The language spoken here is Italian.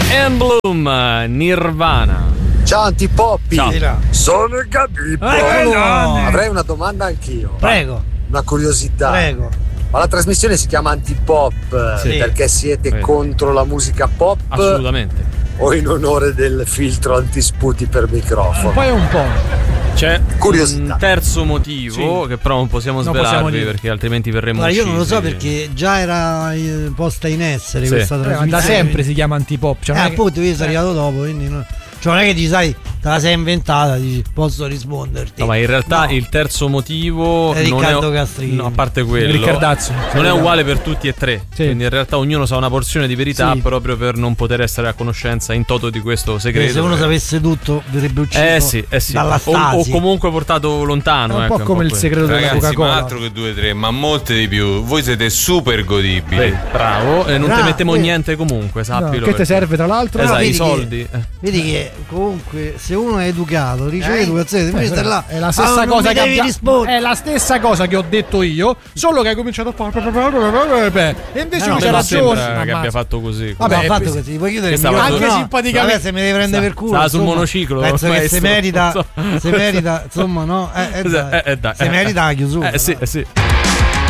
and Bloom, Nirvana. Ciao Antipoppi. Ciao. Sono Gabibbo. Avrei una domanda anch'io. Prego. Una curiosità. Prego. Ma la trasmissione si chiama Antipop perché siete contro la musica pop? Assolutamente. O in onore del filtro antisputi per microfono? Poi un po'. C'è Curiosità. un terzo motivo che però non possiamo svelarvi perché altrimenti verremo Guarda, io uccisi. non lo so perché già era posta in essere questa trasmissione. Da sempre si chiama Antipop. Cioè appunto, io sono arrivato dopo, quindi cioè non è che ti sai, te la sei inventata, dici posso risponderti. No, ma in realtà il terzo motivo è non Riccardo è, Castrini. no, a parte quello, Riccardazzo. non è uguale per tutti e tre. Quindi in realtà ognuno sa una porzione di verità proprio per non poter essere a conoscenza in toto di questo segreto. Se uno sapesse tutto verrebbe ucciso dalla Stasi. o comunque portato lontano. È un po' come il segreto della Coca-Cola. Ma altro che 2-3, ma molte di più. Voi siete super godibili. Bravo, e non ti mettiamo niente comunque, sappilo. Che ti serve tra l'altro? Esatto, i soldi. Vedi che comunque se uno è educato riceve educazione, là, è la stessa cosa che è la stessa cosa che ho detto io, solo che hai cominciato a e invece lui c'ha ragione che abbia fatto così. Vabbè, ha fatto così, puoi chiudere il anche simpaticamente. Vabbè, se mi devi prendere per culo. Stava sul monociclo. Penso che se merita, insomma, no? Dai. Se merita la chiusura. Sì.